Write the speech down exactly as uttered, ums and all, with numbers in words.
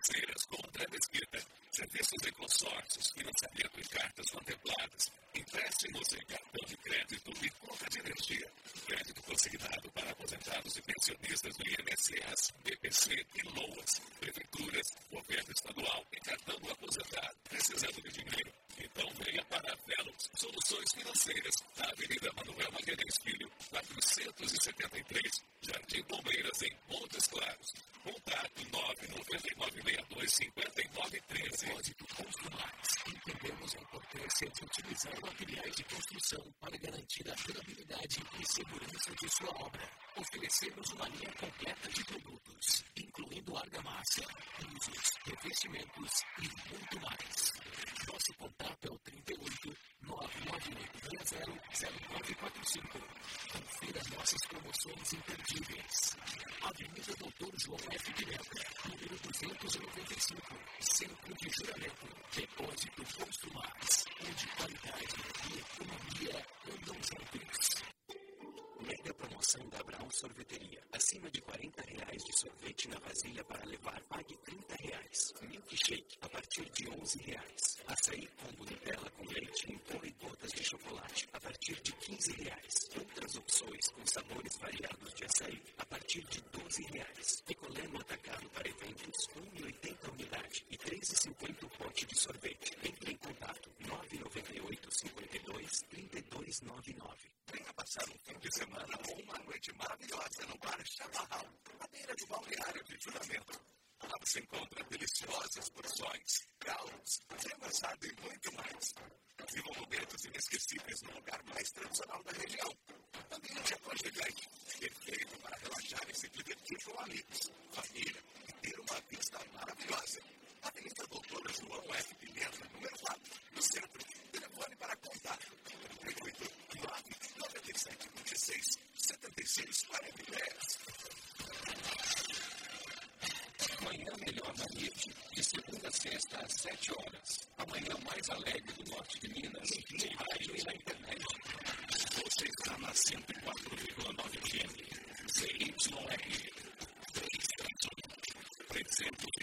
Financeiras com André Mesquita. Serviços em consórcios, financiamento em cartas contempladas, empréstimos em cartão de crédito e conta de energia. Crédito consignado para aposentados e pensionistas do I N S S, B P C e LOAS. Prefeituras, governo estadual e cartão do aposentado. Precisando de dinheiro? Então venha para a Velos Soluções Financeiras, na Avenida Manuel Magalhães Filho, quatrocentos e setenta e três, Jardim Palmeiras, em Montes Claros. Contato nove nove nove seis dois cinco nove um três. Depósito Constru Mais. Entendemos a importância de utilizar materiais de construção para garantir a durabilidade e segurança de sua obra. Oferecemos uma linha completa de produtos, incluindo argamassa, pisos, revestimentos e muito mais. Nosso contato é o trinta e oito, nove nove oito seis zero, zero nove quatro cinco. Confira nossas promoções imperdíveis. Avenida Doutor João F. Pimenta, número duzentos e noventa e cinco, Centro de Juramento. Depósito Constru Mais, onde qualidade e economia andam juntos. Mega promoção da Abraão Sorveteria. Acima de quarenta reais de sorvete na vasilha para levar, pague trinta reais. Milkshake a partir de onze reais. Açaí combo Nutella com leite em pó e gotas de chocolate a partir de quinze reais. Outras opções com sabores variados de açaí a partir de doze reais. Picolé no atacado para eventos um e oitenta unidade e três e cinquenta o pote de sorvete. Entre em contato nove nove oito, cinco dois, três dois nove nove. Venha passar um fim de semana ou uma noite maravilhosa no Bar Chaparral, à beira do balneário de Juramento. Lá você encontra deliciosas porções, caldos, frango assado e muito mais. Vivam momentos inesquecíveis no lugar mais tradicional da região. Ambiente aconchegante, perfeito para relaxar e se divertir com amigos, família e ter uma vista maravilhosa. Avenida Doutor João F. Pimenta, número quatro, no centro. Telefone para contato: trinta e oito, nove nove sete, vinte e seis, setenta e seis, quarenta e dez. Manhã Melhor na Rede, de segunda a sexta às sete horas. A manhã mais alegre do norte de Minas, de rádio e na internet. Você está na cento e quatro vírgula nove F M, C Y R três três um, trezentos